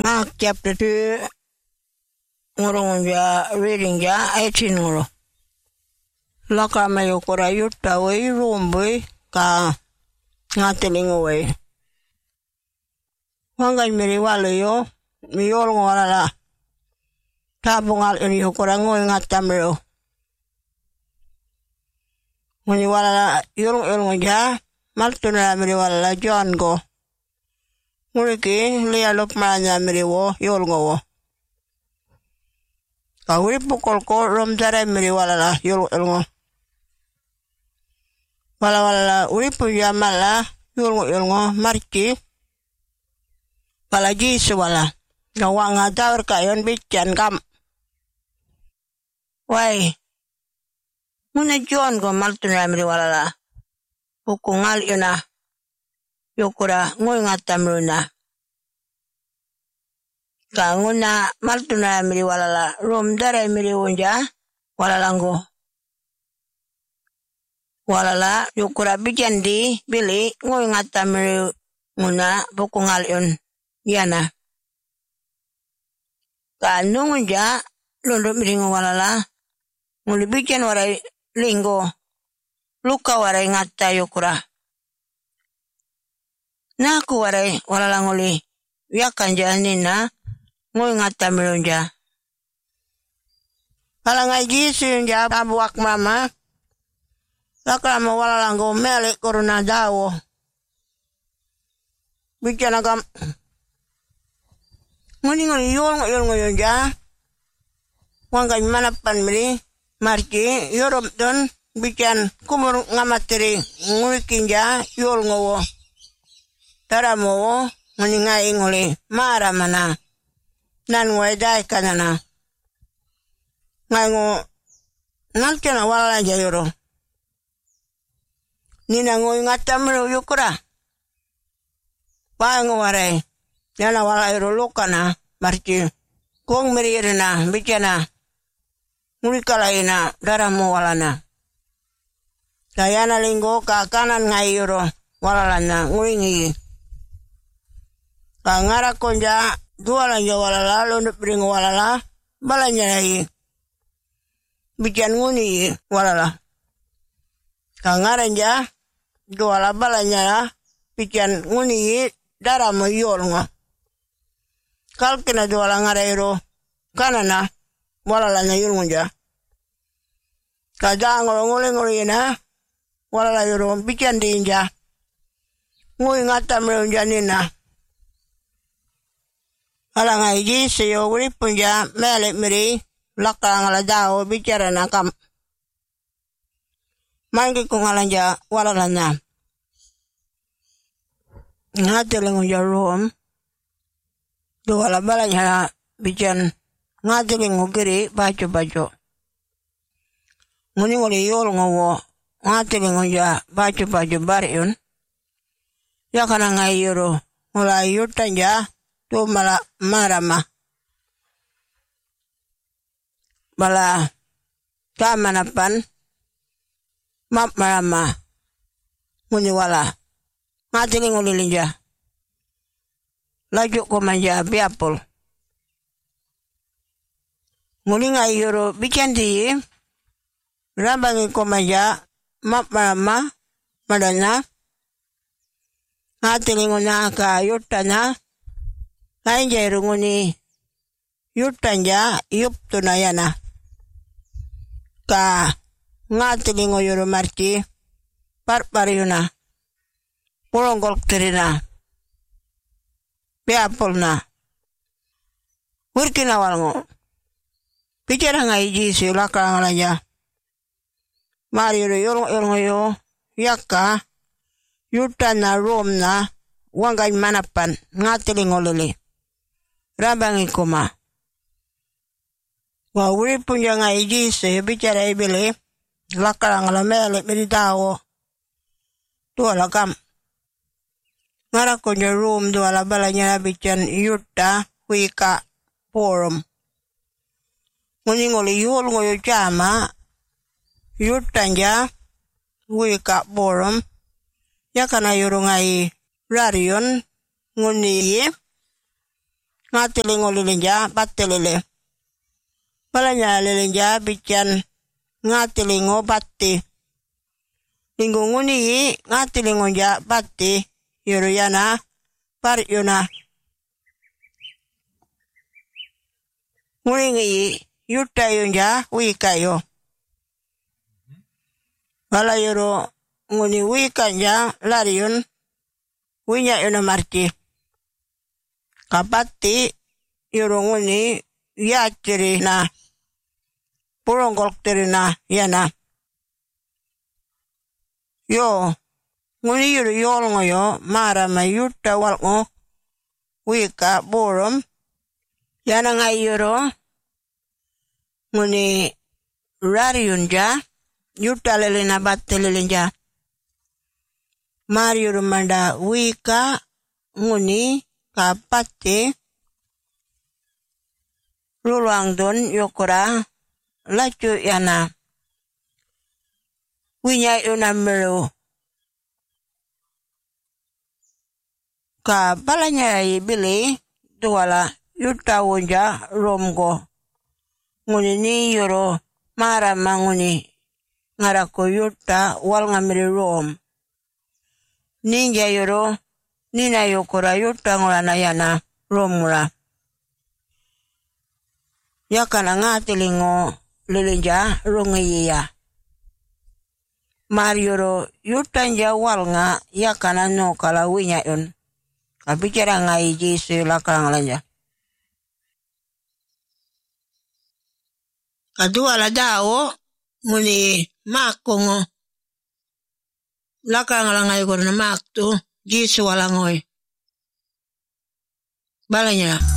Mark chapter 2, ngurung ja reading ja 18 nguru. Laka mayo kora yutta wei rumbui ka ngatelingo wei. Wangai miri wale yo, miyol ngwala tabungal ini kora ngoi ngatamro. Ngoni wala yolong ja, maltuna miri wala John go. Nguriki liya lopmanya miriwo yolngowo. Kawiri pukol ko romtare miri wala yolngo. Wala uri puya mala yolngo marki. Wala jisu wala. Ngawanga tawar kayon bican kam. Wai. Muna John go maltuna miri wala. Pukungal yuna. Yokura ngoy ngatamruna. Ka nguna maltuna miri walala rom dare miri unja walalango. Walala yokura bijandi bili ngoy ngatamri nguna bukungal yun yana. Ka nungunja londo miringo walala nguli bijan waray linggo luka waray ngata yokura. Naku waray walalanguli yakan janina ngoy ngatamrunja. Kalangay jisu yunja tabuak mama. Lakrama walalango melik koruna dawo. Bicara agam. Ngoni yol yunja. Wangkay manapan mili. Marki yorob don. Bicara kumur ngamatiri nguikinja yol ngowo. Tara mo ngai ngoli mara mana nan ngoi dai kanana ngai ngo nan kena wala jayoro nina ngoi ngatamro yukura pa ngware yana wala yoro lokana marci kong merirna bicana nguli kalaina daramo walana dayana linggo ka kanan ngai yoro walalana nguingi Kangara konja dua lanja walala londo piring walala balanya lagi bijan nguni walala kangara nja dua la balanya bijan nguni dara moyol nga kalkena dua la ngarairo kanana walala na yul nja kada ngolongole na walala yoro bijan dinja ngui ngata mreunja nina Alangai jisu yo wuripunja melik miri lakang ala dao bicara nakam. Mangi kung alanja walalanya. Ngati lingunja room. Dua la balanya bican ngati lingu kiri baco. Nguni nguli yol ngowo ngati lingunja baco bariun. Ya kana ngai yoro mulai yutanja. Tu mala marama. Bala kamanapan map marama. Muni wala. Ngatiling ulilinja. Laju ko manja biapol. Muli nga yoro bicandi. Rabangi ko manja map marama. Madana. Ngatiling unaka yutana. Kaya runguni yutanja yup tunayana. Ka ngatilingo yoro marci parpariuna. Pulonggol terina. Piapolna. Wirkina walngo. Bicara ngai jisi lakang alaja. Mari yoro yo yaka yutana romna wangai manapan ngatilingo lili. Rabangi kuma. Wa uri punya ngai jisi bicara ibili. Lakang alamele meritao. Tua lakam. Ngara konya room dua la balanya bican yuta wika forum. Ngoni ngoli yul ngoyo chama. Yutanja wika forum. Yakana yurungai rarion ngoni ngatilingo lilinja battelele. Balanya lilinja bican ngatilingo batti. Lingunguni ngatilingo ja batti yoruyana paryuna. Ngulingi yutta yunja wikayo. Bala yoro nguni wikanja lariun winya yuna marti. Kapatti yoro nguni yachiri na purongkolktiri na yana. Yo nguni yoro yolngo yo mara ma yutta walngo wika borom yana ngayoro nguni rariunja yutta lelena batte lelenja. Marioro manda wika nguni kapatti luluang don yokora lacu yana. Winya yuna melu. Ka balanya ibili duwala yutta wunja romgo. Nguni ni yoro mara manguni ngarako yutta wal ngamiri rom. Ninja yoro nina yokora yutta ngulana yana romula. Yakana ngatilingo lilinja rungiya. Marioro yutta nja walnga yakana no kala winya yun. Kabicara ngai Yesu lakang lanja. Kadua la dao muni makongo. Lakang langai korna maktu Yesu walangoi. Balanya.